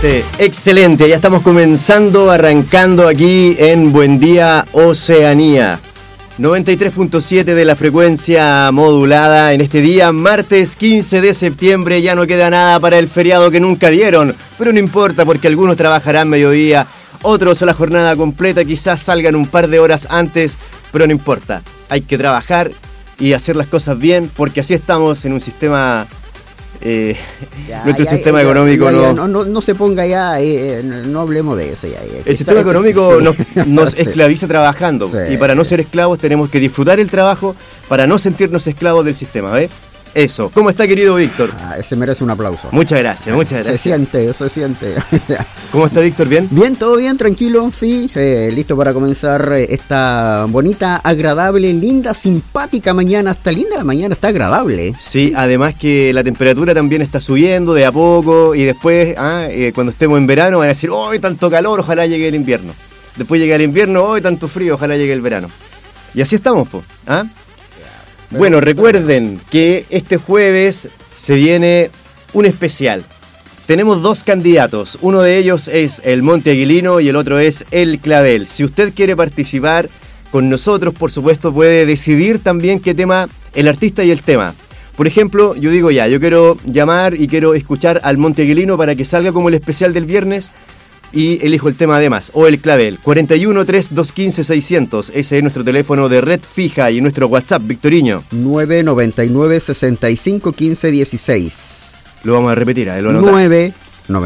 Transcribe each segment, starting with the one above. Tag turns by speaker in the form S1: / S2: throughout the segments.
S1: Excelente, excelente. Ya estamos arrancando aquí en Buen Día Oceanía. 93.7 de la frecuencia modulada en este día, martes 15 de septiembre. Ya no queda nada para el feriado que nunca dieron, pero no importa porque algunos trabajarán mediodía, otros a la jornada completa, quizás salgan un par de horas antes, pero no importa. Hay que trabajar y hacer las cosas bien porque así estamos en un sistema... nuestro sistema económico
S2: no se ponga ya, no hablemos de eso ya.
S1: El sistema económico nos esclaviza trabajando, y para no ser esclavos tenemos que disfrutar el trabajo para no sentirnos esclavos del sistema, ¿ves? Eso. ¿Cómo está, querido Víctor?
S2: Ese merece un aplauso.
S1: Muchas gracias, muchas gracias.
S2: Se siente.
S1: ¿Cómo está, Víctor? ¿Bien?
S2: Bien, todo bien, tranquilo, sí. Listo para comenzar esta bonita, agradable, linda, simpática mañana. Está linda la mañana, está agradable.
S1: Sí, además que la temperatura también está subiendo de a poco y después, cuando estemos en verano van a decir, ¡oh, tanto calor! Ojalá llegue el invierno. Después llega el invierno, ¡oh, tanto frío! Ojalá llegue el verano. Y así estamos, po. Bueno, recuerden que este jueves se viene un especial. Tenemos dos candidatos. Uno de ellos es el Monte Aguilino y el otro es el Clavel. Si usted quiere participar con nosotros, por supuesto, puede decidir también qué tema, el artista y el tema. Por ejemplo, yo digo yo quiero llamar y quiero escuchar al Monte Aguilino para que salga como el especial del viernes. Y elijo el tema además, o el Clavel, 41-3215-600, ese es nuestro teléfono de red fija y nuestro WhatsApp, Victoriño.
S2: 999-6515-16.
S1: Lo vamos a repetir, lo anotamos.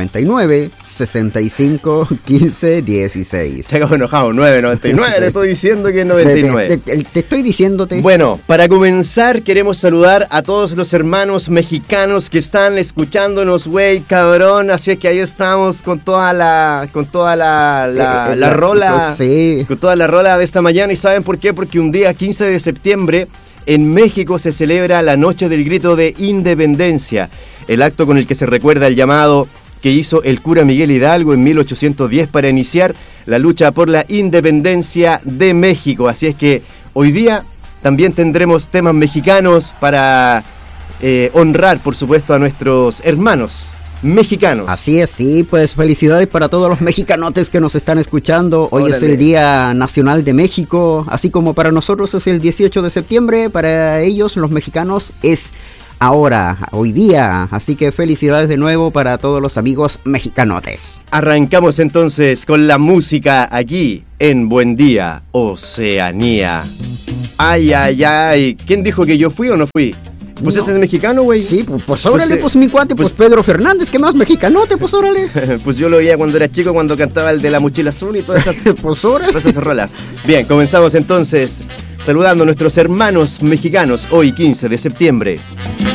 S2: 999-6515-16.
S1: Se acabó enojado, 999, te estoy diciendo que es 99.
S2: Te estoy diciéndote.
S1: Bueno, para comenzar queremos saludar a todos los hermanos mexicanos que están escuchándonos, güey, cabrón, así es que ahí estamos con toda la rola,
S2: sí.
S1: Con toda la rola de esta mañana. ¿Y saben por qué? Porque un día 15 de septiembre en México se celebra la Noche del Grito de Independencia, el acto con el que se recuerda el llamado que hizo el cura Miguel Hidalgo en 1810 para iniciar la lucha por la independencia de México. Así es que hoy día también tendremos temas mexicanos para honrar, por supuesto, a nuestros hermanos mexicanos.
S2: Así es, sí, pues felicidades para todos los mexicanotes que nos están escuchando. Hoy es el Día Nacional de México, así como para nosotros es el 18 de septiembre, para ellos, los mexicanos, es ahora, hoy día, así que felicidades de nuevo para todos los amigos mexicanotes.
S1: Arrancamos entonces con la música aquí en Buen Día Oceanía. Ay, ay, ay, ¿quién dijo que yo fui o no fui? Pues no. Ese es mexicano, güey.
S2: Sí, pues órale, pues mi cuate, pues Pedro Fernández, ¿qué más mexicanote? Pues órale.
S1: Pues yo lo oía cuando era chico, cuando cantaba el de la mochila azul y todas esas,
S2: pues órale.
S1: Todas esas rolas. Bien, comenzamos entonces saludando a nuestros hermanos mexicanos hoy 15 de septiembre.